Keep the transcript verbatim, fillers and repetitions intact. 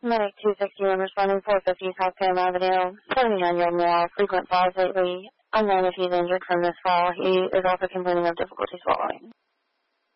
Medic two sixty-one responding four fifty South Palm Avenue. seventy-nine-year-old male, frequent falls lately. Unknown if he's injured from this fall. He is also complaining of difficulty swallowing.